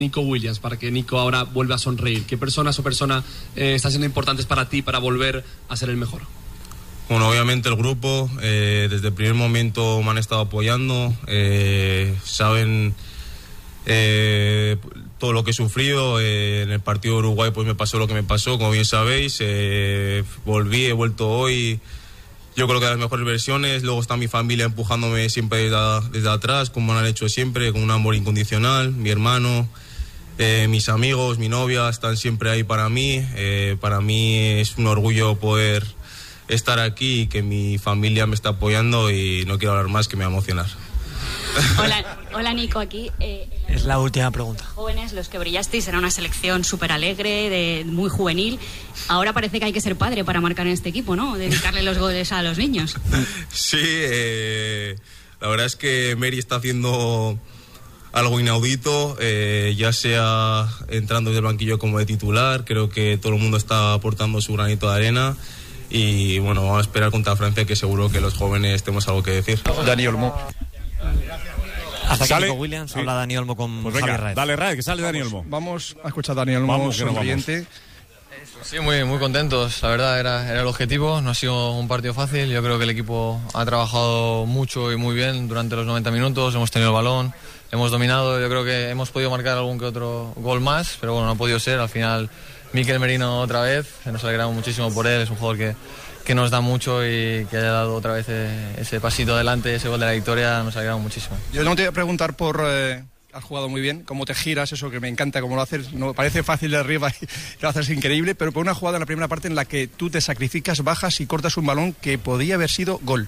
Nico Williams, para que Nico ahora vuelva a sonreír? ¿Qué personas o personas están siendo importantes para ti para volver a ser el mejor? Bueno, obviamente el grupo, desde el primer momento me han estado apoyando, saben todo lo que he sufrido. En el partido de Uruguay pues me pasó lo que me pasó, como bien sabéis. He vuelto hoy, yo creo que de las mejores versiones. Luego está mi familia empujándome siempre desde atrás, como han hecho siempre, con un amor incondicional. Mi hermano, mis amigos, mi novia están siempre ahí para mí. Para mí es un orgullo poder estar aquí y que mi familia me está apoyando, y no quiero hablar más, que me va a emocionar. Hola Nico, aquí. Es la última pregunta. Jóvenes, los que brillasteis, era una selección súper alegre, muy juvenil. Ahora parece que hay que ser padre para marcar en este equipo, ¿no? Dedicarle los goles a los niños. Sí, la verdad es que Mary está haciendo algo inaudito, ya sea entrando desde el banquillo como de titular. Creo que todo el mundo está aportando su granito de arena. Y bueno, vamos a esperar contra Francia, que seguro que los jóvenes tenemos algo que decir. Dani Olmo. Hasta que Nico Williams, habla Dani Olmo con pues venga, Javier Raez. Dale, Raez, que sale Dani Olmo. Vamos a escuchar a Dani Olmo, sonriente. Sí, muy contentos, la verdad, era el objetivo. No ha sido un partido fácil. Yo creo que el equipo ha trabajado mucho y muy bien durante los 90 minutos. Hemos tenido el balón, hemos dominado. Yo creo que hemos podido marcar algún que otro gol más, pero bueno, no ha podido ser. Al final, Mikel Merino otra vez, nos alegramos muchísimo por él. Es un jugador que nos da mucho, y que haya dado otra vez ese pasito adelante, ese gol de la victoria, nos alegramos muchísimo. Yo no te voy a preguntar por... has jugado muy bien, cómo te giras, eso que me encanta, cómo lo haces. No, parece fácil de arriba y lo haces increíble, pero por una jugada en la primera parte en la que tú te sacrificas, bajas y cortas un balón que podía haber sido gol.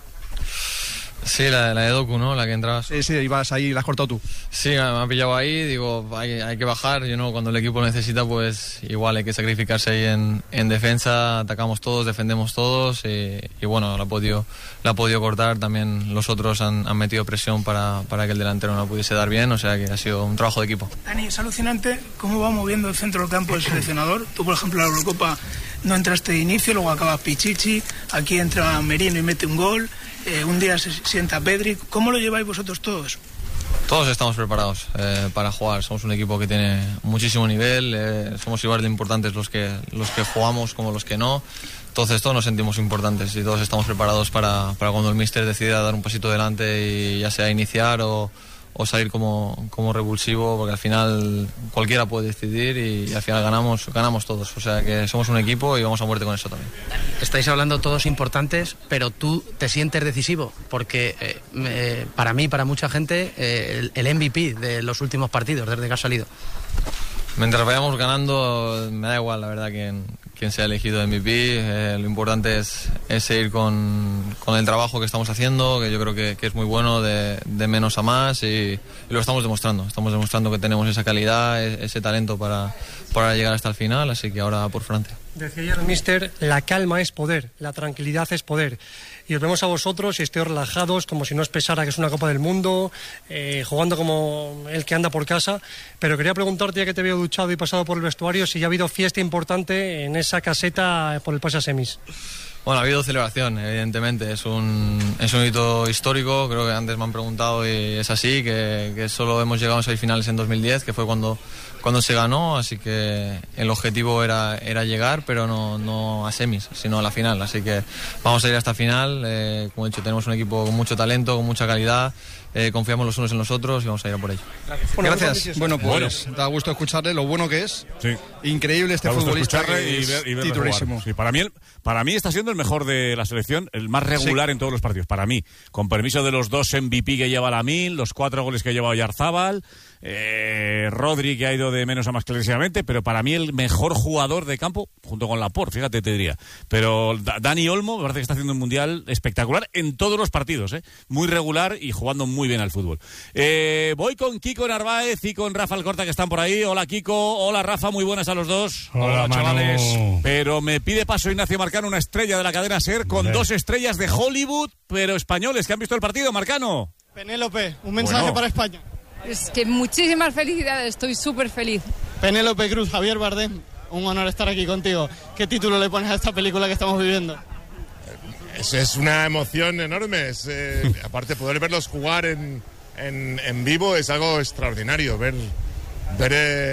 Sí, la de Doku, ¿no? La que entrabas. Sí, ibas ahí y la has cortado tú. Sí, me ha pillado ahí, digo, hay que bajar. Yo no, cuando el equipo lo necesita, pues igual hay que sacrificarse ahí en defensa. Atacamos todos, defendemos todos, y bueno, la ha podido cortar. También los otros han metido presión para que el delantero no pudiese dar bien, o sea que ha sido un trabajo de equipo. Dani, es alucinante cómo va moviendo el centro del campo el seleccionador. Tú, por ejemplo, en la Eurocopa no entraste de inicio, luego acabas Pichichi, aquí entra Merino y mete un gol. Un día se sienta Pedri. ¿Cómo lo lleváis vosotros todos? Todos estamos preparados para jugar. Somos un equipo que tiene muchísimo nivel. Somos igual de importantes los que jugamos como los que no. Entonces todos nos sentimos importantes y todos estamos preparados para cuando el míster decida dar un pasito adelante, y ya sea iniciar o salir como revulsivo, porque al final cualquiera puede decidir, y al final ganamos todos. O sea que somos un equipo y vamos a muerte con eso también. Estáis hablando todos importantes, pero tú te sientes decisivo, porque para mí, para mucha gente, el MVP de los últimos partidos desde que has salido. Mientras vayamos ganando, me da igual la verdad quién sea elegido MVP. Lo importante es seguir con el trabajo que estamos haciendo, que yo creo que es muy bueno, de menos a más, y lo estamos demostrando. Estamos demostrando que tenemos esa calidad, ese talento para llegar hasta el final, así que ahora por Francia. Decía ayer el míster, la calma es poder, la tranquilidad es poder. Y os vemos a vosotros y estéis relajados, como si no os pesara que es una Copa del Mundo, jugando como el que anda por casa. Pero quería preguntarte, ya que te veo duchado y pasado por el vestuario, si ya ha habido fiesta importante en esa caseta por el pase a semis. Bueno, ha habido celebración, evidentemente. Es un hito histórico, creo que antes me han preguntado, y es así, que solo hemos llegado a semifinales en 2010, que fue cuando se ganó, así que el objetivo era llegar, pero no a semis, sino a la final. Así que vamos a ir hasta la final. Como he dicho, tenemos un equipo con mucho talento, con mucha calidad. Confiamos los unos en los otros y vamos a ir a por ello. Gracias. Bueno, pues da gusto escucharle lo bueno que es. Sí. Increíble este futbolista, que es titularísimo. Sí, para mí está siendo el mejor de la selección, el más regular en todos los partidos. Para mí, con permiso de los 2 MVP que lleva Lamine, los 4 goles que ha llevado Oyarzábal, Rodri, que ha ido de menos a más clarísimamente, pero para mí el mejor jugador de campo, junto con Laporte, fíjate, te diría. Pero Dani Olmo me parece que está haciendo un mundial espectacular en todos los partidos, muy regular y jugando muy bien al fútbol. Voy con Kiko Narváez y con Rafa Alcorta, que están por ahí. Hola Kiko, hola Rafa, muy buenas a los dos. Hola chavales. Pero me pide paso Ignacio Marcano, una estrella de la cadena SER, con 2 estrellas de Hollywood, pero españoles, que han visto el partido. Marcano. Penélope, un mensaje para España. Es que muchísimas felicidades, estoy súper feliz. Penélope Cruz, Javier Bardem, un honor estar aquí contigo. ¿Qué título le pones a esta película que estamos viviendo? Es una emoción enorme. Aparte, poder verlos jugar en vivo es algo extraordinario. Ver veré